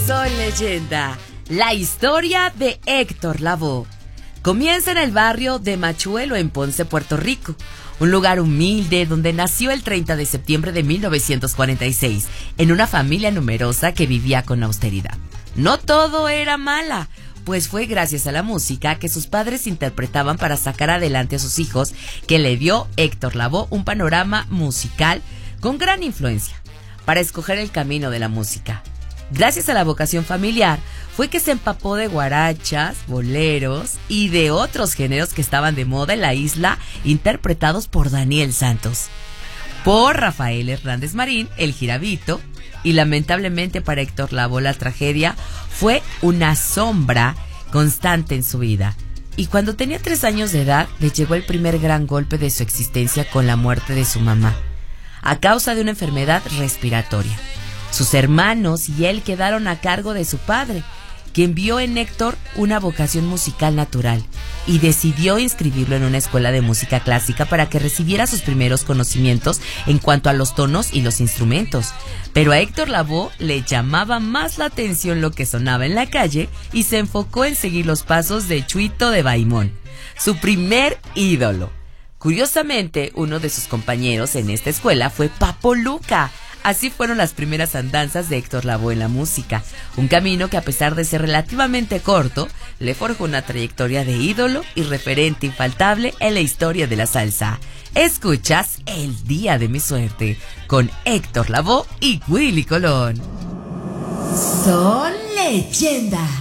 Soy Leyenda, la historia de Héctor Lavoe. Comienza en el barrio de Machuelo, en Ponce, Puerto Rico, un lugar humilde donde nació el 30 de septiembre de 1946, en una familia numerosa que vivía con austeridad. No todo era mala, pues fue gracias a la música que sus padres interpretaban para sacar adelante a sus hijos que le dio Héctor Lavoe un panorama musical con gran influencia para escoger el camino de la música. Gracias a la vocación familiar fue que se empapó de guarachas, boleros y de otros géneros que estaban de moda en la isla, interpretados por Daniel Santos, por Rafael Hernández Marín, el Jirabito, y lamentablemente para Héctor Lavoe la tragedia fue una sombra constante en su vida. Y cuando tenía 3 años de edad, le llegó el primer gran golpe de su existencia con la muerte de su mamá, a causa de una enfermedad respiratoria. Sus hermanos y él quedaron a cargo de su padre, quien vio en Héctor una vocación musical natural y decidió inscribirlo en una escuela de música clásica para que recibiera sus primeros conocimientos en cuanto a los tonos y los instrumentos. Pero a Héctor Lavoe le llamaba más la atención lo que sonaba en la calle y se enfocó en seguir los pasos de Chuito de Baimón, su primer ídolo. Curiosamente, uno de sus compañeros en esta escuela fue Papo Luca. Así fueron las primeras andanzas de Héctor Lavoe en la música, un camino que a pesar de ser relativamente corto, le forjó una trayectoria de ídolo y referente infaltable en la historia de la salsa. Escuchas El Día de mi Suerte con Héctor Lavoe y Willy Colón. Son Leyenda.